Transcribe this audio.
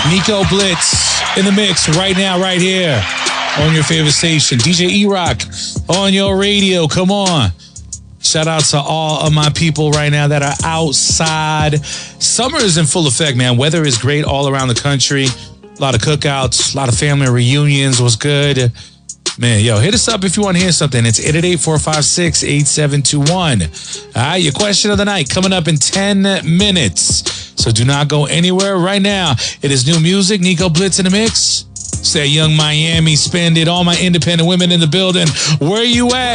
Nico Blitz in the mix right now, right here on your favorite station. DJ E-Rock on your radio. Come on. Shout out to all of my people right now that are outside. Summer is in full effect, man. Weather is great all around the country. A lot of cookouts, a lot of family reunions. What's good? Man, yo, hit us up if you want to hear something. It's 888-456-8721. All right, your question of the night coming up in 10 minutes. So do not go anywhere right now. It is new music. Nico Blitz in the mix. Say Young Miami, spend it. All my independent women in the building. Where you at?